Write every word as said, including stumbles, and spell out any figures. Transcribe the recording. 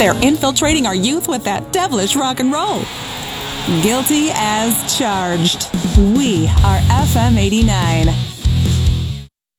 They're infiltrating our youth with that devilish rock and roll. Guilty as charged. We are F M eighty-nine.